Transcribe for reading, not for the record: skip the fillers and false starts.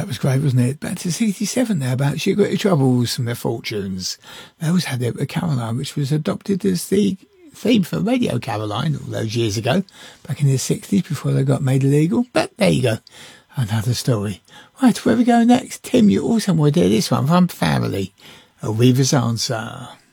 was great, wasn't it? Back to 67 now, about Sugar Troubles and their fortunes. They always had their Caroline, which was adopted as the theme for Radio Caroline all those years ago, back in the 60s before they got made illegal. But there you go, another story. Right, where we go next? Tim, you also want to do this one from Family, A Weaver's Answer.